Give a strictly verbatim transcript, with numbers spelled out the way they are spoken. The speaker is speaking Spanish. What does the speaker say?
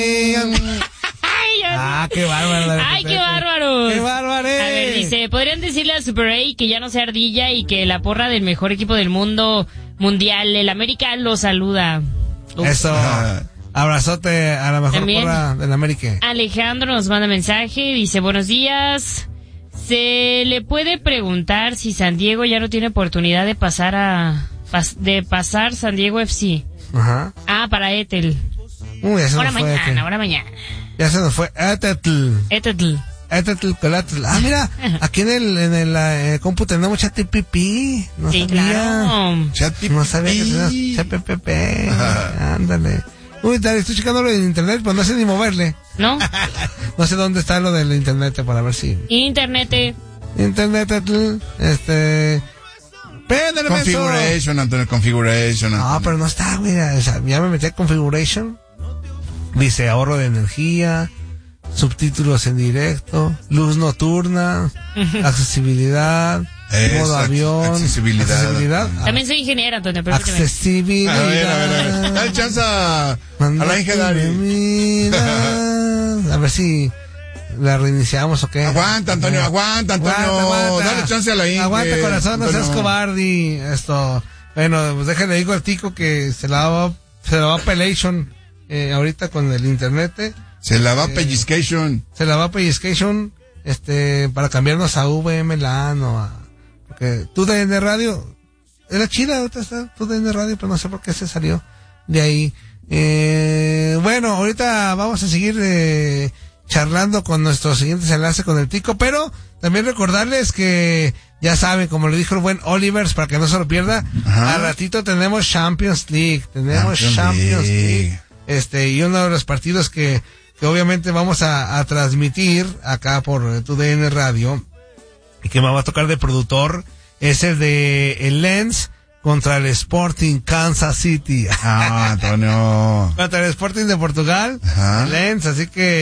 Ah, qué bárbaro. Ay, qué bárbaro. Qué bárbaro. A ver, dice, ¿podrían decirle a Super A que ya no sea ardilla y que la porra del mejor equipo del mundo mundial, el América, lo saluda? Uf. Eso. Abrazote a la mejor También, porra del América. Alejandro nos manda mensaje, dice, buenos días. Se le puede preguntar si San Diego ya no tiene oportunidad de pasar a de pasar San Diego F C. Ajá. Ah, para Etel. Uy, ya se ahora nos fue. mañana, Etel. ahora mañana. Ya se nos fue. Etetl. Etetl. Etetl, colatl. Ah, mira, aquí en el, en el eh, compu tenemos chat P P P. No sí, sabía. Claro. Chat P P P. No sabía que tenías chat P P P. Ándale. Uy, dale, estoy checando lo del internet, pero no sé ni moverle. ¿No? No sé dónde está lo del internet para ver si... Internet. Internet, este... Péndale, Configuration, Antonio, configuration. No, pero no está, güey. O sea, ya me metí a configuration. Dice ahorro de energía, subtítulos en directo, luz nocturna, accesibilidad... Es, modo avión, accesibilidad. accesibilidad. También soy ingeniera, Antonio. Accesibilidad. A ver, a ver, a ver. Dale chance a, a la ingeniera. A ver si la reiniciamos o qué. Aguanta, Antonio, aguanta, Antonio. Aguanta, aguanta. Dale chance a la ingeniera. Aguanta, corazón, no seas cobarde. Esto. Bueno, pues déjenle digo al Tico que se la va, se la va a Pelation eh, ahorita con el internet. Se la va a eh, pellizcation. Se la va a pellizcation, este, para cambiarnos a V M LAN o a... Porque tu D N Radio era chida, ahorita está tu D N Radio, pero no sé por qué se salió de ahí. Eh, bueno, ahorita vamos a seguir eh, charlando con nuestros siguientes enlaces con el Tico, pero también recordarles que ya saben, como le dijo el buen Olivers, para que no se lo pierda, Ajá. al ratito tenemos Champions League, tenemos Champions, Champions League. League, este, y uno de los partidos que, que obviamente vamos a, a transmitir acá por tu D N Radio, y que me va a tocar de productor, es el de el Lens contra el Sporting Kansas City. Ah, Antonio. Contra el Sporting de Portugal, Ajá. el Lens, así que